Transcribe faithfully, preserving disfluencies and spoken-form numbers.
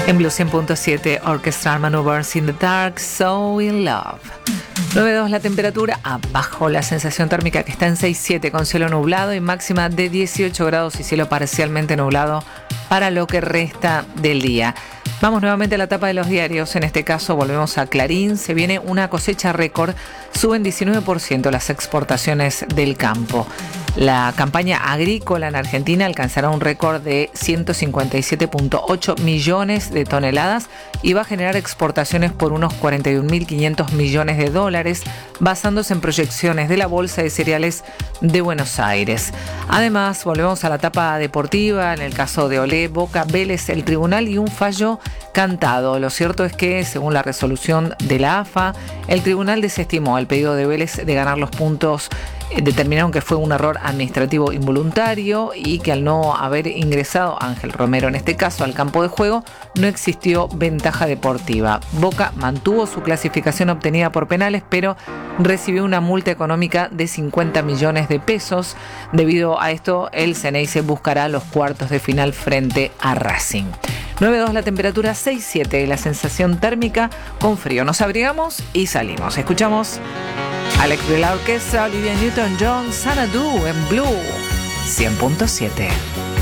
En Blue cien punto siete, Orchestral Maneuvers in the Dark, So in Love. nueve dos la temperatura, abajo la sensación térmica que está en seis siete con cielo nublado y máxima de dieciocho grados y cielo parcialmente nublado para lo que resta del día. Vamos nuevamente a la tapa de los diarios, en este caso volvemos a Clarín, se viene una cosecha récord, suben diecinueve por ciento las exportaciones del campo. La campaña agrícola en Argentina alcanzará un récord de ciento cincuenta y siete punto ocho millones de toneladas y va a generar exportaciones por unos cuarenta y un mil quinientos millones de dólares, basándose en proyecciones de la Bolsa de Cereales de Buenos Aires. Además, volvemos a la etapa deportiva, en el caso de Olé, Boca, Vélez, el tribunal y un fallo cantado. Lo cierto es que, según la resolución de la A F A, el tribunal desestimó el pedido de Vélez de ganar los puntos. Determinaron que fue un error administrativo involuntario y que al no haber ingresado Ángel Romero, en este caso, al campo de juego, no existió ventaja deportiva. Boca mantuvo su clasificación obtenida por penales, pero recibió una multa económica de cincuenta millones de pesos. Debido a esto, el Ceneice buscará los cuartos de final frente a Racing. nueve dos la temperatura, seis siete la sensación térmica, con frío. Nos abrigamos y salimos. Escuchamos Alex de la Orquesta, Olivia Newton-John, Xanadu en Blue cien punto siete.